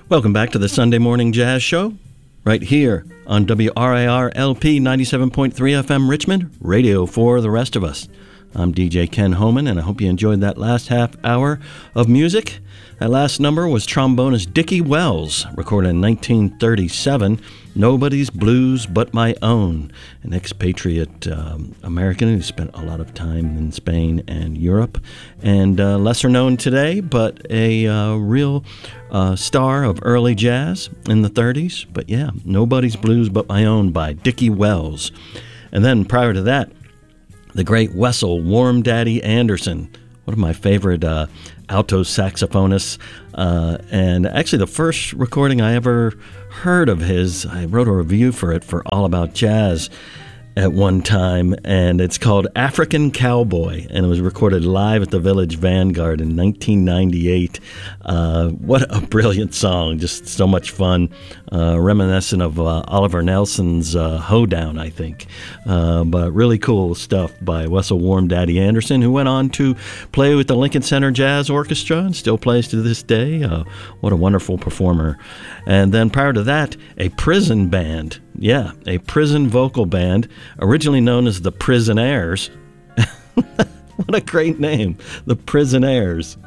Welcome back to the Sunday Morning Jazz Show, right here on WRIR LP 97.3 FM Richmond, radio for the rest of us. I'm DJ Ken Homan, and I hope you enjoyed that last half hour of music. That last number was trombonist Dickie Wells, recorded in 1937, Nobody's Blues But My Own, an expatriate American who spent a lot of time in Spain and Europe, and lesser known today, but a real star of early jazz in the 30s. But yeah, Nobody's Blues But My Own by Dickie Wells. And then prior to that, the great Wessel Warm Daddy Anderson, one of my favorite alto saxophonists, and actually the first recording I ever heard of his, I wrote a review for it for All About Jazz at one time, and it's called African Cowboy, and it was recorded live at the Village Vanguard in 1998. What a brilliant song, just so much fun, reminiscent of Oliver Nelson's Hoedown, I think. But really cool stuff by Wessel Warm Daddy Anderson, who went on to play with the Lincoln Center Jazz Orchestra and still plays to this day. What a wonderful performer. And then prior to that, a prison band. Yeah, a prison vocal band, originally known as the Prisonaires. What a great name, the Prisonaires.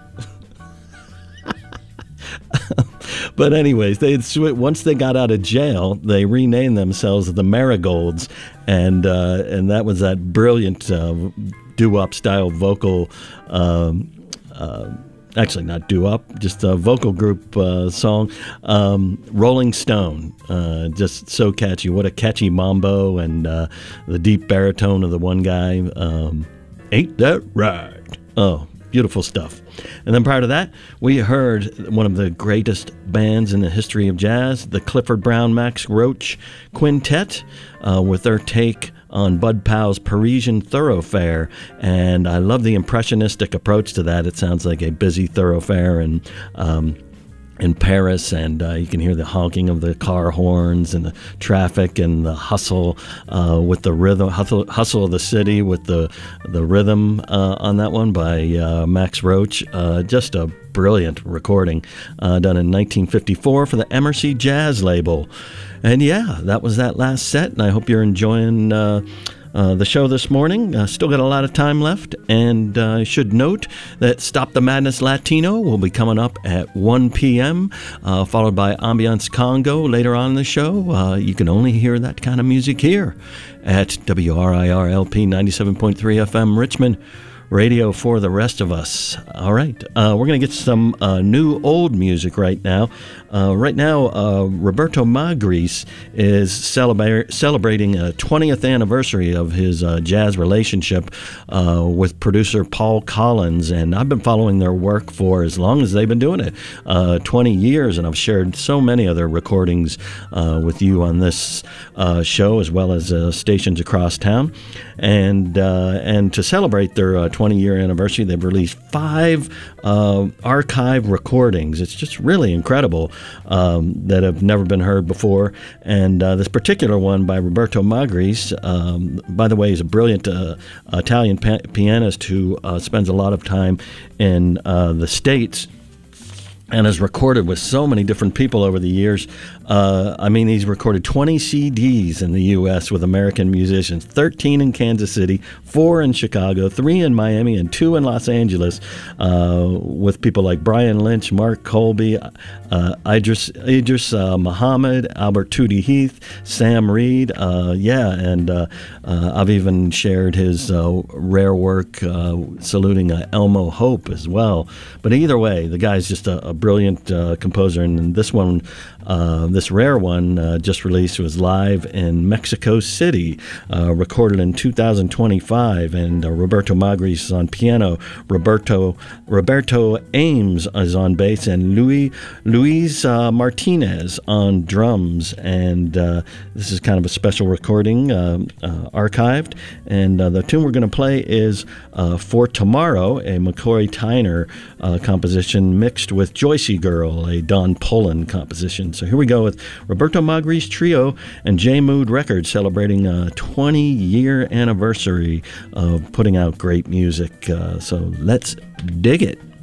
But anyways, once they got out of jail, they renamed themselves the Marigolds, and that was that brilliant doo-wop style vocal. Actually, not doo-wop, just a vocal group song. Rolling Stone, just so catchy. What a catchy mambo, and the deep baritone of the one guy. Ain't that right? Oh, beautiful stuff. And then prior to that, we heard one of the greatest bands in the history of jazz, the Clifford Brown Max Roach Quintet, with their take on Bud Powell's Parisian Thoroughfare, and I love the impressionistic approach to that. It sounds like a busy thoroughfare in Paris, and you can hear the honking of the car horns and the traffic and the hustle with the rhythm, hustle of the city with the rhythm on that one by Max Roach. Just a brilliant recording done in 1954 for the MRC Jazz label. And yeah, that was that last set, and I hope you're enjoying the show this morning. Still got a lot of time left, and I should note that Stop the Madness Latino will be coming up at 1 p.m., followed by Ambiance Congo later on in the show. You can only hear that kind of music here at WRIR LP 97.3 FM Richmond, radio for the rest of us. All right, we're going to get some new old music right now. Roberto Magris is celebrating a 20th anniversary of his jazz relationship with producer Paul Collins, and I've been following their work for as long as they've been doing it, 20 years, and I've shared so many other recordings with you on this show, as well as stations across town. And to celebrate their 20-year anniversary, they've released 5 archive recordings. It's just really incredible that have never been heard before. And this particular one by Roberto Magris, by the way, is a brilliant Italian pianist who spends a lot of time in the States and has recorded with so many different people over the years. He's recorded 20 CDs in the U.S. with American musicians, 13 in Kansas City, 4 in Chicago, 3 in Miami, and 2 in Los Angeles, with people like Brian Lynch, Mark Colby, Idris Muhammad, Albert Tootie Heath, Sam Reed, and I've even shared his rare work saluting Elmo Hope as well. But either way, the guy's just a brilliant composer, and this one, this rare one, just released, was live in Mexico City, recorded in 2025, and Roberto Magris is on piano, Roberto Ames is on bass, and Luis Martinez on drums. And this is kind of a special recording, archived, and the tune we're going to play is For Tomorrow, a McCoy Tyner composition mixed with Joycey Girl, a Don Pullen composition. So here we go with Roberto Magris Trio and J Mood Records celebrating a 20-year anniversary of putting out great music. So let's dig it.